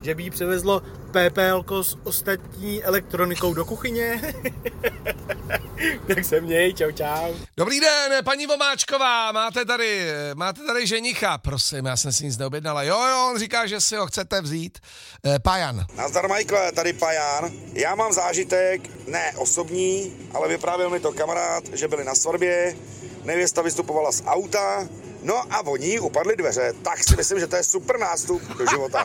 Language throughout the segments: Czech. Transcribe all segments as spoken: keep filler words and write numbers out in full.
že by jí přivezlo PPLko s ostatní elektronikou do kuchyně. Tak se měj, čau čau. Dobrý den, paní Vomáčková, máte tady, máte tady ženicha, prosím, já jsem si nic neobjednala. Jo, jo, on říká, že si ho chcete vzít. E, Pajan. Nazdar, Michael, tady Pajan. Já mám zážitek, ne osobní, ale vyprávěl mi to kamarád, že byli na svatbě, nevěsta vystupovala z auta, no a oni upadly dveře, tak si myslím, že to je super nástup do života.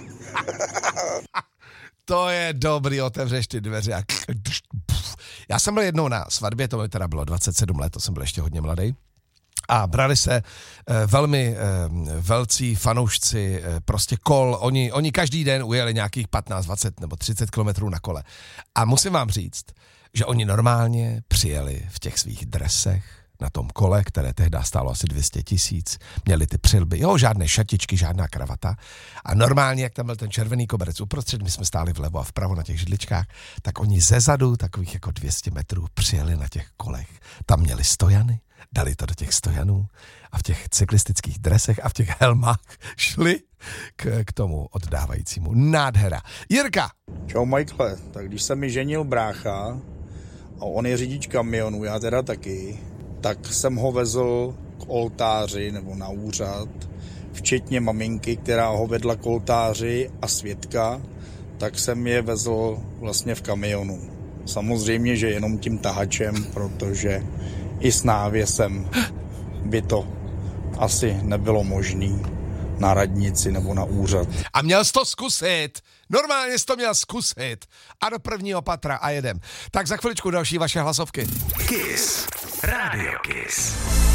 To je dobrý, otevřeš ty dveře a... Já jsem byl jednou na svatbě, to mi teda bylo dvacet sedm let, to jsem byl ještě hodně mladý. A brali se eh, velmi eh, velcí fanoušci eh, prostě kol, oni, oni každý den ujeli nějakých patnáct, dvacet nebo třicet kilometrů na kole. A musím vám říct, že oni normálně přijeli v těch svých dresech na tom kole, které tehdy stálo asi dvě stě tisíc, měli ty přilby, jo, žádné šatičky, žádná kravata a normálně, jak tam byl ten červený koberec uprostřed, my jsme stáli vlevo a vpravo na těch židličkách, tak oni zezadu takových jako dvě stě metrů přijeli na těch kolech, tam měli stojany, dali to do těch stojanů a v těch cyklistických dresech a v těch helmách šli k, k tomu oddávajícímu. Nádhera. Jirka! Čau Michael, tak když se mi ženil brácha a on je řidič kamionu, já teda taky, tak jsem ho vezl k oltáři nebo na úřad, včetně maminky, která ho vedla k oltáři a svědka, tak jsem je vezl vlastně v kamionu. Samozřejmě, že jenom tím tahačem, protože i s návěsem by to asi nebylo možný na radnici nebo na úřad. A měl jsi to zkusit. Normálně jsi to měl zkusit. A do prvního patra a jedem. Tak za chviličku další vaše hlasovky. Kiss. Radio Kiss.